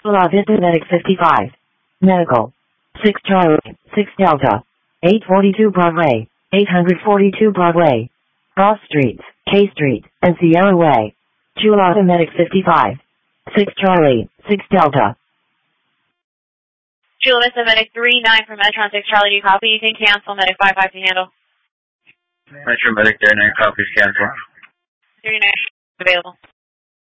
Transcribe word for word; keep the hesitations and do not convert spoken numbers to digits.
Chula Vista Medic fifty-five. Medical. six Charlie, six Delta. eight forty-two Broadway, eight forty-two Broadway. Cross Streets, K Street, and Sierra Way. Chula Medic fifty-five. six Charlie, six Delta. Chula Vista Medic three nine from Metron six Charlie, do you copy? You can cancel. Medic five five to handle. Metro Medic there, nine copies, cancel. three nine available.